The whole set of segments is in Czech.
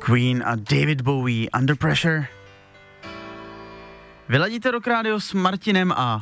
Queen a David Bowie, Under Pressure. Vyladíte Rock Radio s Martinem a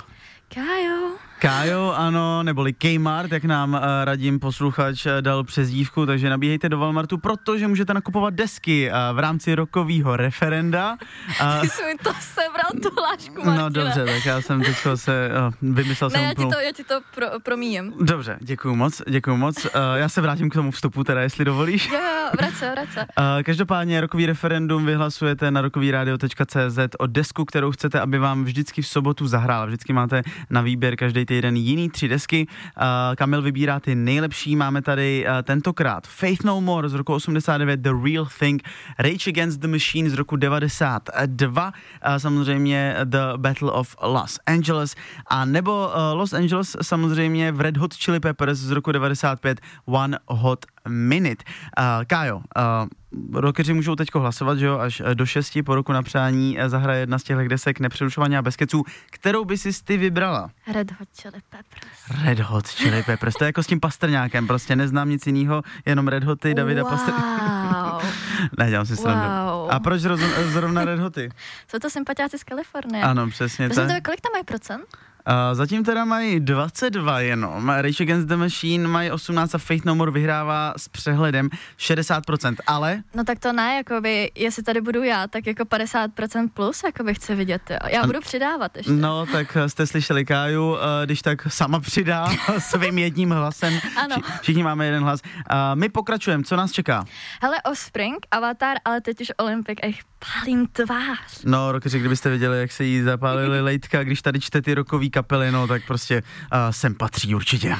Kájo, ano, neboli Kmart, jak nám radím posluchač dal přezdívku, takže nabíhejte do Walmartu, protože můžete nakupovat desky v rámci rockového referenda. Ty jsi mi to sebral, tu hlášku, Martina. No dobře, tak já jsem teďko vymyslel jsem úplnou. Já ti to promíjem. Dobře, děkuju moc. Já se vrátím k tomu vstupu, teda, jestli dovolíš. Jo, vrať se. Každopádně rockový referendum vyhlasujete na rockovyradio.cz o desku, kterou chcete, aby vám vždycky v sobotu zahrála. Vždycky máte na výběr každý týden jiný 3 desky. Kamil vybírá ty nejlepší. Máme tady tentokrát Faith No More z roku 89, The Real Thing, Rage Against the Machine z roku 92, samozřejmě The Battle of Los Angeles, a nebo Los Angeles samozřejmě v Red Hot Chili Peppers z roku 95, One Hot Minute. Kájo, rockeři můžou teďko hlasovat, že jo, až do 6 po roku na přání zahraje jedna z těchto desek Nepřerušovaně a bez keců. Kterou by si ty vybrala? Red Hot Chili Peppers. Red Hot Chili Peppers, to je jako s tím Pastrňákem, prostě neznám nic jiného, jenom Red Hoty, Davida Pastrňáka. Ne, dělám si srandu. A proč zrovna Red Hoty? Jsou to sympatiáci z Kalifornie. Ano, přesně tak. Kolik tam mají procent? Zatím teda mají 22 jenom. Rage Against the Machine mají 18 a Faith No More vyhrává s přehledem 60%, ale... No tak to ne, jakoby, jestli tady budu já, tak jako 50% plus, jakoby chci vidět, jo. Já budu přidávat ještě. No, tak jste slyšeli Káju, když tak sama přidá svým jedním hlasem. Ano. Všichni máme jeden hlas. My pokračujeme, co nás čeká? Hele, Offspring, Avatar, ale teď už Olympic a jich pálím tvář. No, rockeři, kdybyste viděli, jak se jí zapálili lejtka, když tady čte ty rockový kapely, no tak prostě sem patří určitě.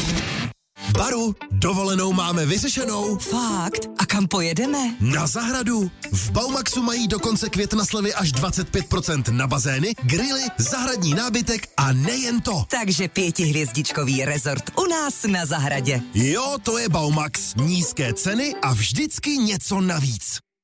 Baru, dovolenou máme vyřešenou. Fakt? A kam pojedeme? Na zahradu. V Baumaxu mají do konce května slevy až 25% na bazény, grily, zahradní nábytek a nejen to. Takže 5hvězdičkový rezort u nás na zahradě. Jo, to je Baumax. Nízké ceny a vždycky něco navíc.